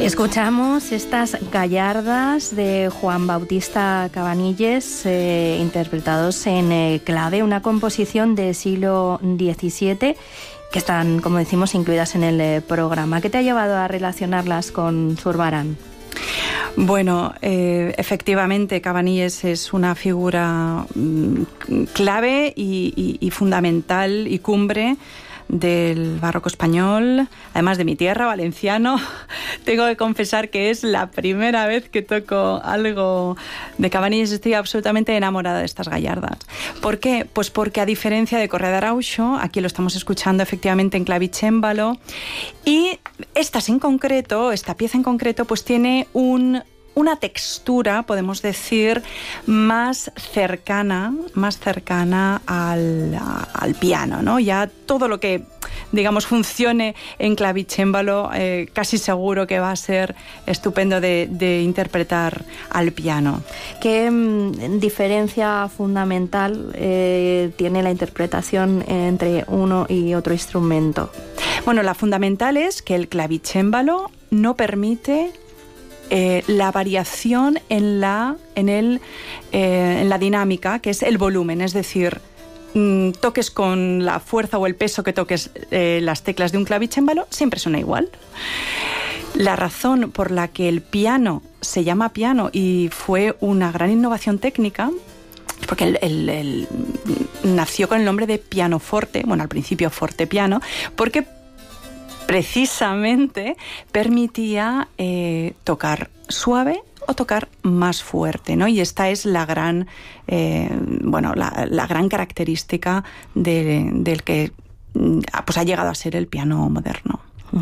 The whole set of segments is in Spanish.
Escuchamos estas gallardas de Juan Bautista Cabanilles, interpretados en clave, una composición del siglo XVII, que están, como decimos, incluidas en el programa. ¿Qué te ha llevado a relacionarlas con Zurbarán? Bueno, efectivamente Cabanilles es una figura clave y fundamental y cumbre del barroco español, además de mi tierra, valenciano. Tengo que confesar que es la primera vez que toco algo de Cabanilles. Estoy absolutamente enamorada de estas gallardas. ¿Por qué? Pues porque, a diferencia de Correa de Arauxo, aquí lo estamos escuchando efectivamente en clavicémbalo, y esta pieza en concreto, pues tiene una textura, podemos decir, más cercana al piano, ¿no? Ya todo lo que, digamos, funcione en clavicémbalo, casi seguro que va a ser estupendo de interpretar al piano. ¿Qué diferencia fundamental tiene la interpretación entre uno y otro instrumento? Bueno, la fundamental es que el clavicémbalo no permite la variación en la dinámica, que es el volumen, es decir, toques con la fuerza o el peso que toques las teclas de un clavicémbalo, siempre suena igual. La razón por la que el piano se llama piano y fue una gran innovación técnica, porque él nació con el nombre de pianoforte, bueno, al principio fortepiano, porque precisamente permitía tocar suave o tocar más fuerte, ¿no? Y esta es la gran, la gran característica del que pues ha llegado a ser el piano moderno.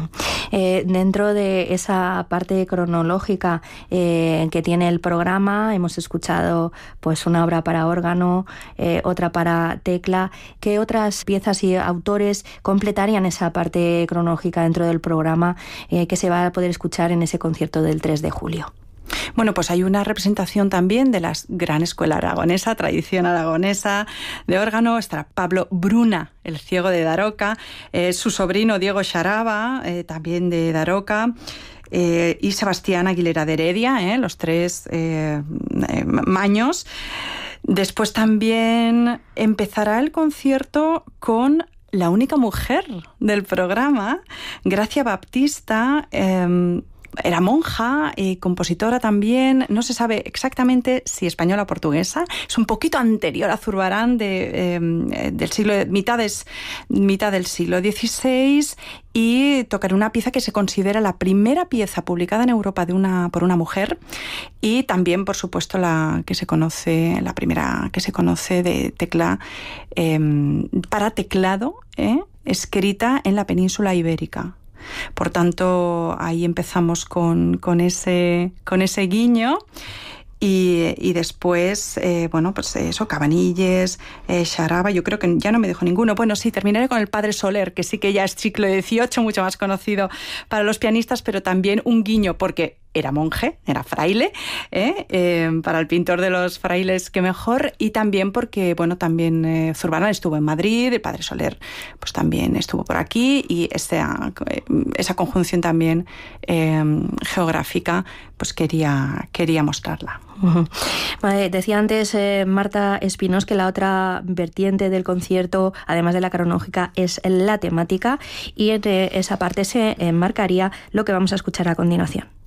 Dentro de esa parte cronológica que tiene el programa, hemos escuchado pues una obra para órgano, otra para tecla. ¿Qué otras piezas y autores completarían esa parte cronológica dentro del programa que se va a poder escuchar en ese concierto del 3 de julio? Bueno, pues hay una representación también de la gran escuela aragonesa, tradición aragonesa de órgano. Estará Pablo Bruna, el ciego de Daroca, su sobrino Diego Xaraba, también de Daroca, y Sebastián Aguilera de Heredia, los tres maños. Después también empezará el concierto con la única mujer del programa, Gracia Baptista. Era monja y compositora también, no se sabe exactamente si española o portuguesa, es un poquito anterior a Zurbarán, del siglo, mitad del siglo XVI, y tocará una pieza que se considera la primera pieza publicada en Europa por una mujer, y también, por supuesto, la primera que se conoce de tecla para teclado, escrita en la península ibérica. Por tanto, ahí empezamos con ese guiño. Y después, pues eso, Cabanilles, Xaraba, yo creo que ya no me dejo ninguno. Bueno, sí, terminaré con el Padre Soler, que sí que ya es siglo XVIII, mucho más conocido para los pianistas, pero también un guiño, porque era monje, era fraile, para el pintor de los frailes, qué mejor, y también porque, también Zurbarán estuvo en Madrid, el Padre Soler pues también estuvo por aquí, y esa conjunción también geográfica, pues quería mostrarla. Uh-huh. Vale, decía antes Marta Espinós que la otra vertiente del concierto, además de la cronológica, es la temática, y entre esa parte se enmarcaría lo que vamos a escuchar a continuación.